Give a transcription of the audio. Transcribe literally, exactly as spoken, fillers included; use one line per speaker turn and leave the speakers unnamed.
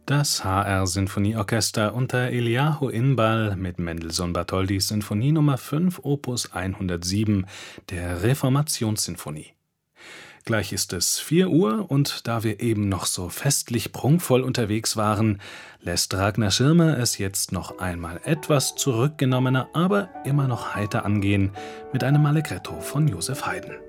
Das H R-Sinfonieorchester unter Eliahu Inbal mit Mendelssohn-Bartholdys Sinfonie Nummer fünf Opus hundertsieben der Reformationssinfonie. Gleich ist es vier Uhr und da wir eben noch so festlich prunkvoll unterwegs waren, lässt Ragnar Schirmer es jetzt noch einmal etwas zurückgenommener, aber immer noch heiter angehen mit einem Allegretto von Joseph Haydn.